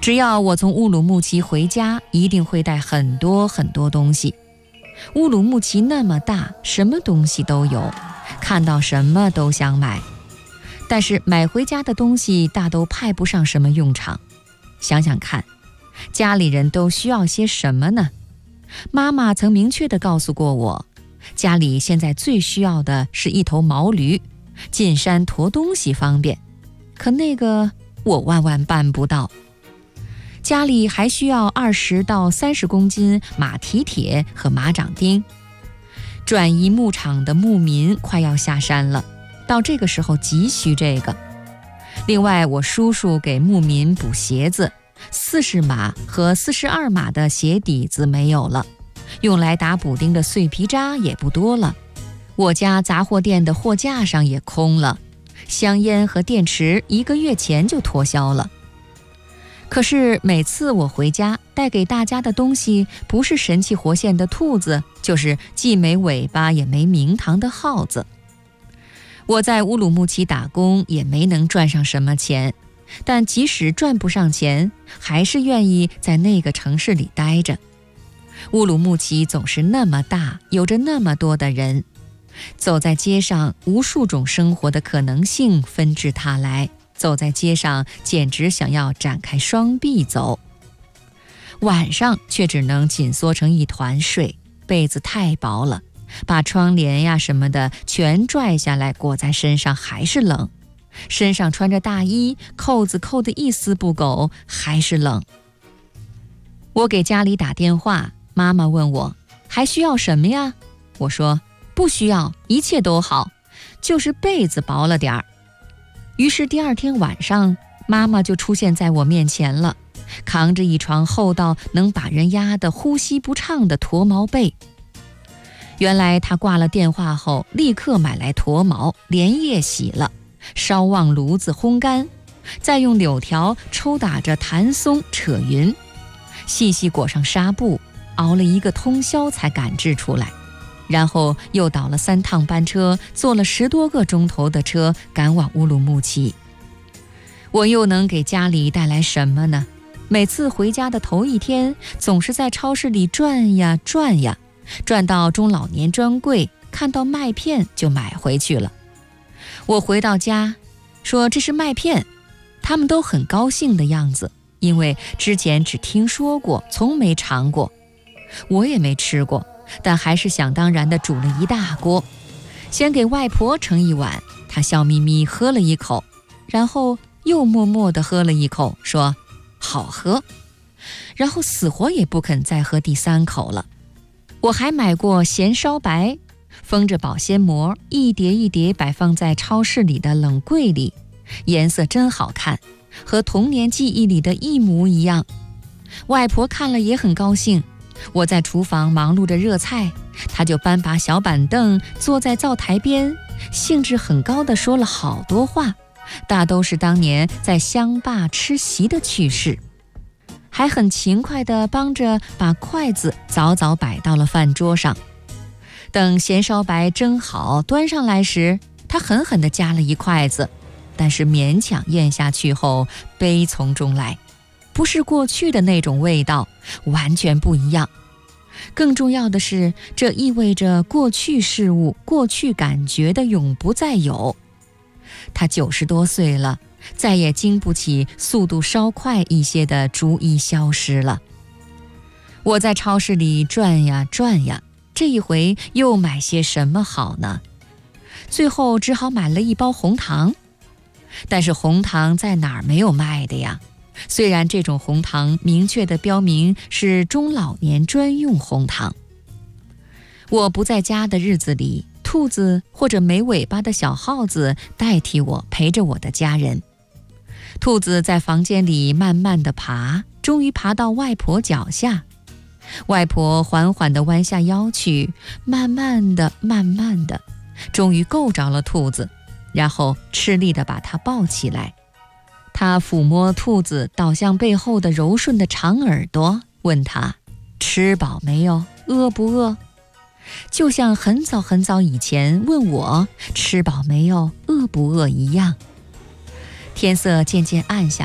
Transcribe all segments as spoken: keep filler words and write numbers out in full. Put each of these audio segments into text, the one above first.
只要我从乌鲁木齐回家，一定会带很多很多东西。乌鲁木齐那么大，什么东西都有，看到什么都想买。但是买回家的东西大都派不上什么用场。想想看，家里人都需要些什么呢？妈妈曾明确地告诉过我，家里现在最需要的是一头毛驴，进山驮东西方便。可那个我万万办不到。家里还需要二十到三十公斤马蹄铁和马掌钉。转移牧场的牧民快要下山了，到这个时候急需这个。另外，我叔叔给牧民补鞋子，四十码和四十二码的鞋底子没有了，用来打补丁的碎皮渣也不多了。我家杂货店的货架上也空了，香烟和电池一个月前就脱销了。可是每次我回家带给大家的东西，不是神气活现的兔子，就是既没尾巴也没名堂的耗子。我在乌鲁木齐打工也没能赚上什么钱，但即使赚不上钱，还是愿意在那个城市里待着。乌鲁木齐总是那么大，有着那么多的人，走在街上，无数种生活的可能性纷至沓来，走在街上简直想要展开双臂走。晚上却只能紧缩成一团睡，被子太薄了，把窗帘呀什么的全拽下来裹在身上还是冷，身上穿着大衣，扣子扣得一丝不苟，还是冷。我给家里打电话，妈妈问我还需要什么呀？我说不需要，一切都好，就是被子薄了点儿。于是第二天晚上，妈妈就出现在我面前了，扛着一床厚到能把人压得呼吸不畅的驼毛被。原来她挂了电话后，立刻买来驼毛，连夜洗了，烧旺炉子烘干，再用柳条抽打着弹松扯匀，细细裹上纱布，熬了一个通宵才赶制出来。然后又倒了三趟班车，坐了十多个钟头的车赶往乌鲁木齐。我又能给家里带来什么呢？每次回家的头一天，总是在超市里转呀转呀，转到中老年专柜，看到麦片就买回去了。我回到家说这是麦片，他们都很高兴的样子，因为之前只听说过，从没尝过。我也没吃过，但还是想当然地煮了一大锅，先给外婆盛一碗，她笑眯眯喝了一口，然后又默默地喝了一口，说好喝，然后死活也不肯再喝第三口了。我还买过咸烧白，封着保鲜膜，一叠一叠摆放在超市里的冷柜里，颜色真好看，和童年记忆里的一模一样。外婆看了也很高兴。我在厨房忙碌着热菜，她就搬把小板凳坐在灶台边，兴致很高地说了好多话，大都是当年在乡坝吃席的趣事，还很勤快地帮着把筷子早早摆到了饭桌上。等咸烧白蒸好端上来时，她狠狠地夹了一筷子，但是勉强咽下去后，悲从中来，不是过去的那种味道，完全不一样。更重要的是，这意味着过去事物、过去感觉的永不再有。他九十多岁了，再也经不起速度稍快一些的逐一消失了。我在超市里转呀转呀，这一回又买些什么好呢？最后只好买了一包红糖。但是红糖在哪儿没有卖的呀？虽然这种红糖明确地标明是中老年专用红糖。我不在家的日子里，兔子或者没尾巴的小耗子代替我陪着我的家人。兔子在房间里慢慢地爬，终于爬到外婆脚下。外婆缓缓地弯下腰去，慢慢地慢慢地，终于够着了兔子，然后吃力地把它抱起来。他抚摸兔子倒向背后的柔顺的长耳朵，问他吃饱没有，饿不饿，就像很早很早以前问我吃饱没有，饿不饿一样。天色渐渐暗下来，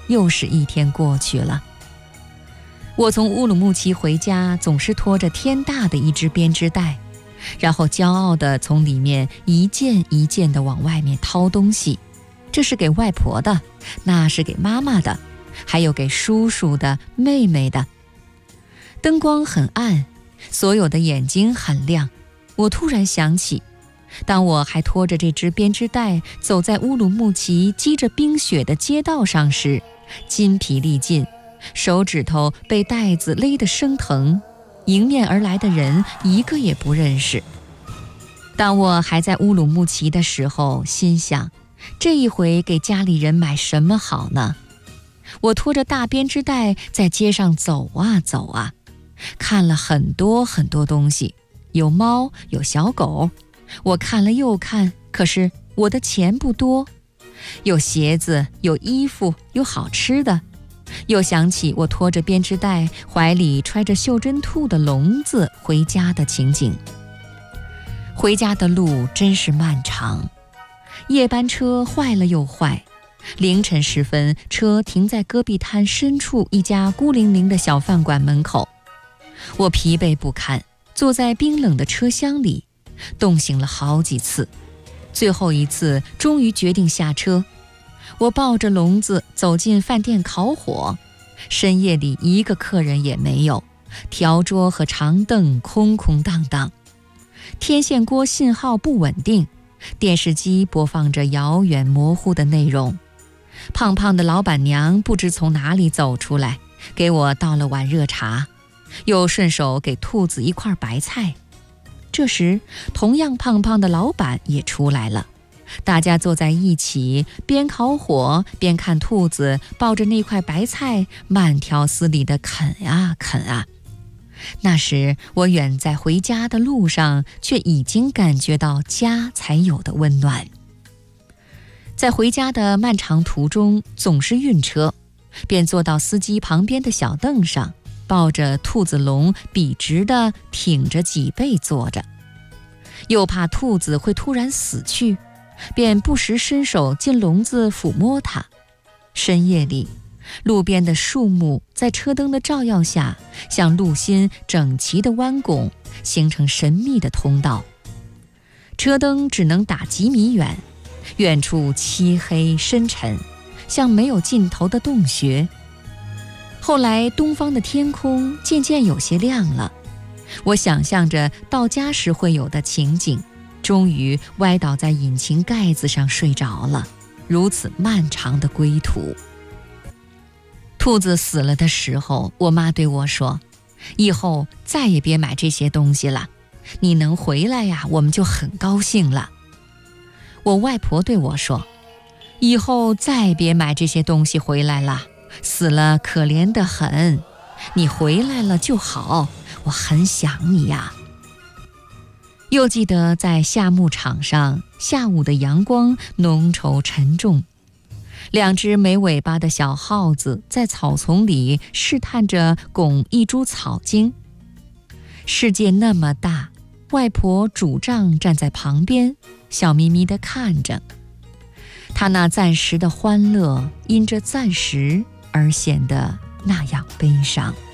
又是一天过去了。我从乌鲁木齐回家，总是拖着天大的一只编织袋，然后骄傲地从里面一件一件地往外面掏东西，这是给外婆的，那是给妈妈的，还有给叔叔的、妹妹的。灯光很暗，所有的眼睛很亮。我突然想起，当我还拖着这只编织袋走在乌鲁木齐积着冰雪的街道上时，筋疲力尽，手指头被带子勒得生疼，迎面而来的人一个也不认识。当我还在乌鲁木齐的时候，心想，这一回给家里人买什么好呢？我拖着大编织袋在街上走啊走啊，看了很多很多东西，有猫，有小狗，我看了又看，可是我的钱不多，有鞋子，有衣服，有好吃的。又想起我拖着编织袋，怀里揣着袖珍兔的笼子回家的情景。回家的路真是漫长，夜班车坏了又坏，凌晨时分，车停在戈壁滩深处一家孤零零的小饭馆门口。我疲惫不堪，坐在冰冷的车厢里，冻醒了好几次，最后一次终于决定下车。我抱着笼子走进饭店烤火，深夜里一个客人也没有，条桌和长凳空空荡荡，天线锅信号不稳定，电视机播放着遥远模糊的内容。胖胖的老板娘不知从哪里走出来，给我倒了碗热茶，又顺手给兔子一块白菜。这时同样胖胖的老板也出来了，大家坐在一起，边烤火边看兔子抱着那块白菜慢条斯理地啃啊啃啊。那时我远在回家的路上，却已经感觉到家才有的温暖。在回家的漫长途中总是晕车，便坐到司机旁边的小凳上，抱着兔子笼笔直地挺着脊背坐着，又怕兔子会突然死去，便不时伸手进笼子抚摸它。深夜里，路边的树木在车灯的照耀下，像路心整齐的弯拱，形成神秘的通道。车灯只能打几米远，远处漆黑深沉，像没有尽头的洞穴。后来东方的天空渐渐有些亮了，我想象着到家时会有的情景，终于歪倒在引擎盖子上睡着了。如此漫长的归途。兔子死了的时候，我妈对我说，以后再也别买这些东西了，你能回来呀，我们就很高兴了。我外婆对我说，以后再别买这些东西回来了，死了可怜得很，你回来了就好，我很想你呀。又记得在夏牧场上，下午的阳光浓稠沉重，两只没尾巴的小耗子在草丛里试探着拱一株草茎。世界那么大，外婆拄杖站在旁边，笑眯眯地看着。她那暂时的欢乐，因着暂时而显得那样悲伤。